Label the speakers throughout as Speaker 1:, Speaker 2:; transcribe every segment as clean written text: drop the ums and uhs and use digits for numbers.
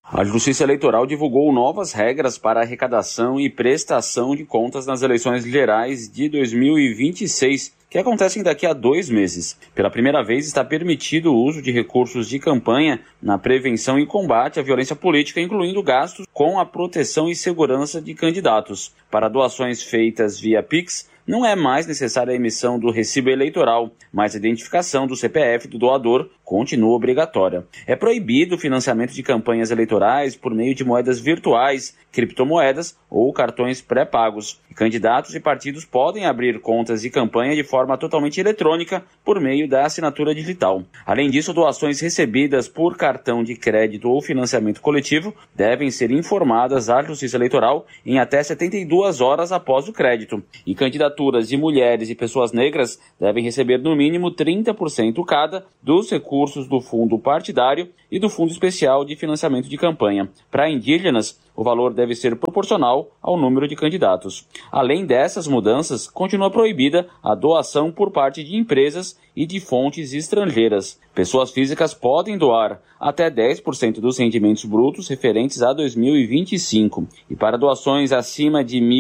Speaker 1: A Justiça Eleitoral divulgou novas regras para arrecadação e prestação de contas nas eleições gerais de 2026, que acontecem daqui a 2 meses. Pela primeira vez, está permitido o uso de recursos de campanha na prevenção e combate à violência política, incluindo gastos com a proteção e segurança de candidatos. Para doações feitas via Pix, não é mais necessária a emissão do recibo eleitoral, mas a identificação do CPF do doador continua obrigatória. É proibido o financiamento de campanhas eleitorais por meio de moedas virtuais, criptomoedas ou cartões pré-pagos. Candidatos e partidos podem abrir contas de campanha de forma totalmente eletrônica por meio da assinatura digital. Além disso, doações recebidas por cartão de crédito ou financiamento coletivo devem ser informadas à Justiça Eleitoral em até 72 horas após o crédito. E candidaturas de mulheres e pessoas negras devem receber no mínimo 30% cada dos recursos do fundo partidário e do Fundo Especial de Financiamento de Campanha. Para indígenas, o valor deve ser proporcional ao número de candidatos. Além dessas mudanças, continua proibida a doação por parte de empresas e de fontes estrangeiras. Pessoas físicas podem doar até 10% dos rendimentos brutos referentes a 2025. E para doações acima de R$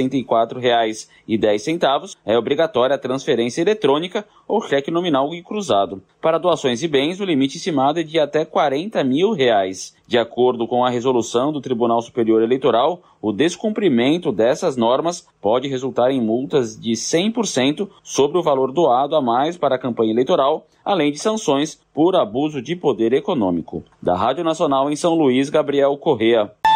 Speaker 1: 1.064,10, é obrigatória a transferência eletrônica ou cheque nominal e cruzado. Para doações de bens, o limite estimado é de até R$ 40 mil. De acordo com a resolução do Tribunal Superior Eleitoral, o descumprimento dessas normas pode resultar em multas de 100% sobre o valor doado a mais para a campanha eleitoral, além de sanções por abuso de poder econômico. Da Rádio Nacional em São Luís, Gabriel Correa.